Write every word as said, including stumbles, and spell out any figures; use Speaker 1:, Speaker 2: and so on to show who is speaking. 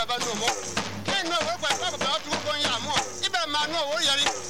Speaker 1: baba no mo. E no we kwa papa ba tu ko ya mo. Ibe ma no wo yari.